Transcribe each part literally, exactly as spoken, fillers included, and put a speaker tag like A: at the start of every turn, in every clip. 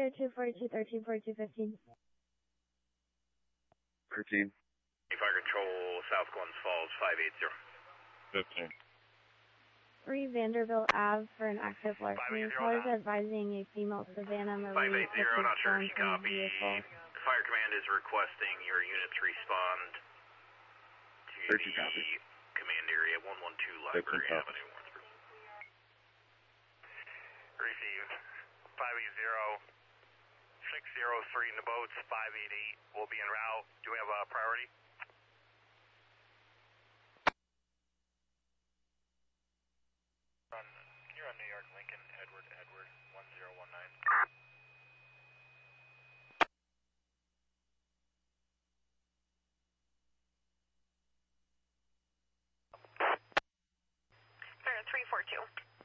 A: two forty-two, thirteen forty-two, fifteen.
B: thirteen.
C: Fire control, South Glens Falls, five eight zero.
B: fifteen.
A: three Vanderbilt Avenue for an active larceny. Callers advising a female Savannah Marie
C: five eight zero, not sure if you
A: from
C: copy.
A: vehicle.
C: Fire Command is requesting your units respond to
B: thirteen
C: the
B: copy.
C: command area, one one two Library Avenue, Warrensburg.
D: Received. five eight zero, six zero three in the boats, five eight eight will be en route. Do we have a priority? On, you're on New York, Lincoln, Edward, Edward, one zero one nine.
E: three four two.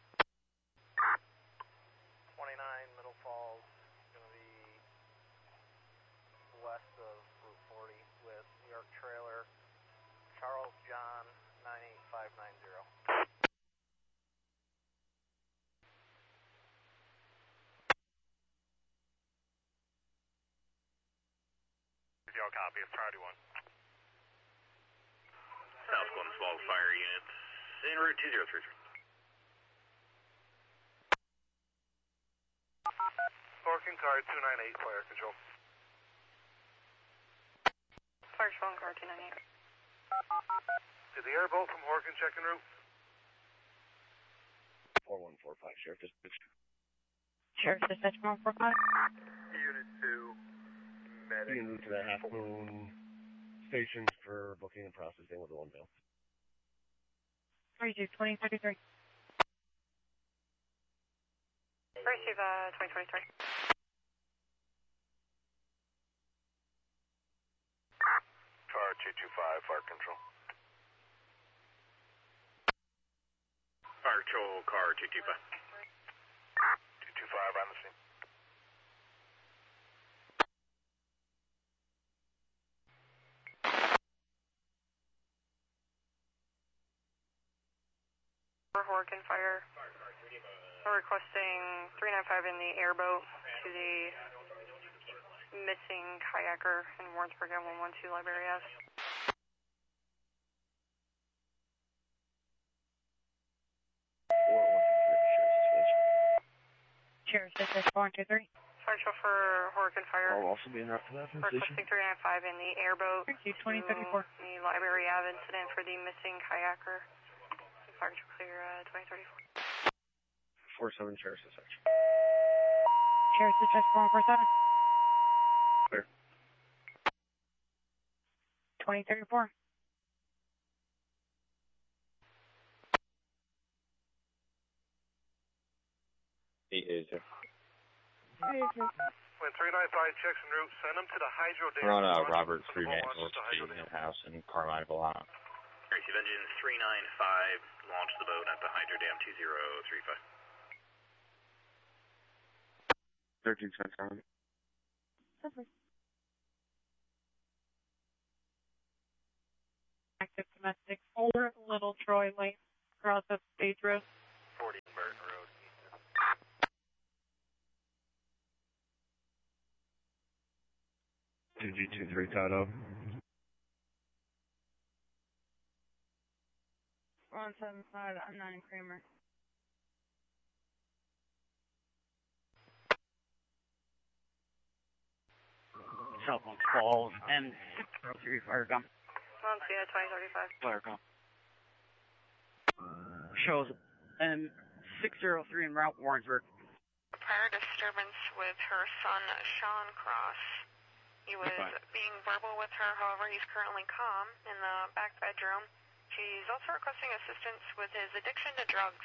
D: twenty-nine, Middle Falls, going to be west of Route forty with New York Trailer, Charles John, nine eight five nine zero. Zero copy of priority one.
C: South Glens Falls Fire units en route two zero three three.
D: Horkin car two nine eight, fire control.
E: Fire control car two nine eight.
D: Did the airboat from Horkin check en route?
B: four one four five, Sheriff Dispatch.
A: Sheriff Dispatch one four five.
D: Unit two, medic.
B: En route to the Half Moon stations for booking and processing with the one bill.
A: thirty-two, twenty, thirty-three.
E: Receive uh, twenty twenty-three.
D: Car two two five, fire control.
C: Fire control, car two two five.
D: two two five on the scene.
E: For Horkin Fire, we're requesting three nine five in the airboat to the missing kayaker in Warrensburg at one one two Library Avenue.
A: Sheriff Dispatch four one two three.
E: Fire control for Horkin Fire.
B: I'll also be in route to that
E: We're requesting three nine five in the airboat
A: thirty-two, twenty,
E: to
A: thirty-four.
E: the Library Avenue incident for the missing kayaker. Fire control clear uh, twenty thirty-four.
B: four seven, Sheriff Dispatch.
A: Sheriff Dispatch four one four seven.
B: Clear.
A: twenty thirty-four.
B: eight eight zero.
A: thirty-two.
D: When three nine five checks en route, send them to the hydro dam.
B: We're on uh, Robert
D: Three
B: Freeman North State House in Carmichael. Uh,
C: Receive engine three nine five, launch the boat at the Hydro Dam two zero three five.
B: thirteen seven.
A: Active domestic four, Little Troy Lane, across up Stage Road.
D: forty Burton Road.
B: two G two three Toto.
A: one seven five, I'm nine Kramer.
F: South Glens Falls and six zero three fire gun.
E: Montana twenty thirty-five.
F: Fire gun. Shows M six zero three en route Warrensburg.
E: Prior disturbance with her son, Sean Cross. He was
B: Fine.
E: being verbal with her, however, he's currently calm in the back bedroom. She's also requesting assistance with his addiction to drugs.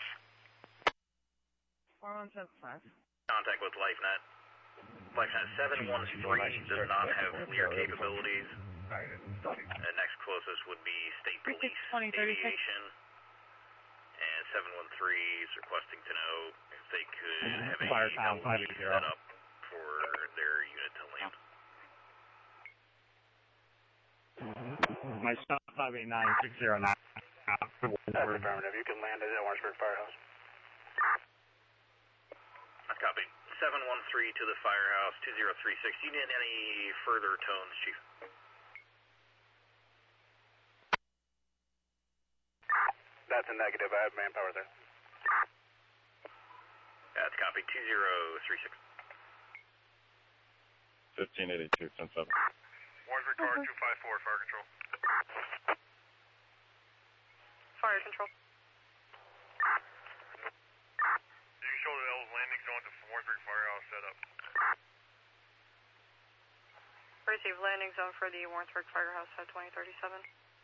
A: four one seven five.
C: Contact with LifeNet. LifeNet seven one three does not have clear capabilities. The next closest would be State Police
A: twenty thirty-six.
C: Aviation. And seven one three is requesting to know if they could have a
F: Fire Town
C: L E set up for their unit to land.
F: My stop five eight nine six zero nine.
D: Affirmative. You can land at Warrensburg Firehouse.
C: Copy. seven one three to the firehouse, two zero three six. Do you need any further tones, Chief?
D: That's a negative. I have manpower there.
C: That's copy, two zero three six.
G: fifteen eighty-two, ten seven.
D: Warrensburg car two five four, fire control.
E: Fire control.
D: You can show the L's landing zone to Warrensburg Firehouse setup.
E: Receive landing zone for the Warrensburg Firehouse at twenty thirty-seven.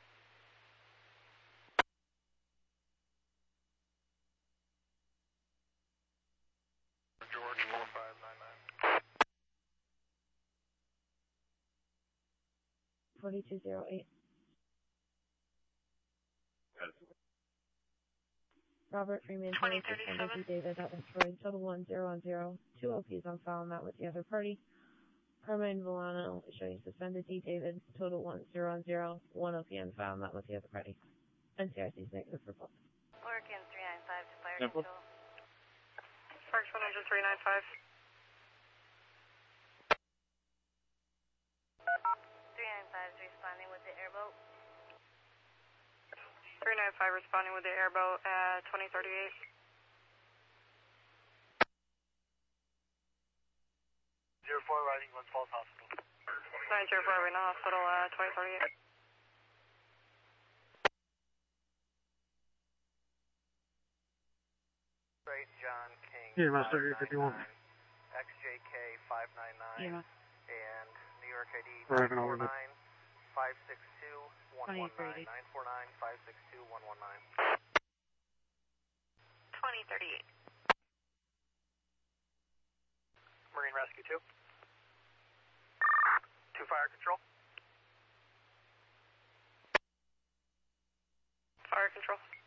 D: George four five nine nine.
A: forty-two oh eight. Robert Freeman,
E: twenty
A: twenty-six hundred
E: thirty-seven.
A: D David, that was Troy, total one zero one zero, two O Ps on file, not with the other party. Carmine Villano is showing suspended D David, total one zero one zero, one O P on file, not with the other party. N C I C is negative for both.
H: Oregon three nine five to fire
G: Simple.
H: control.
E: Sparks one hundred three nine five.
H: three nine five is responding with the airboat.
E: three nine five responding with the airboat at twenty thirty-eight.
D: Zero four riding Glens Falls Hospital.
E: nine zero four Arena Hospital at twenty thirty-eight.
D: Great John King.
I: Yeah, Master fifty-one.
D: X J K five nine nine.
I: Yeah.
D: And New York I D
I: Driving
D: nine four
I: over the-
D: nine five six two one one nine. nine four nine five six two one one nine.
E: twenty thirty-eight.
D: Marine Rescue two. Two fire control.
E: Fire control.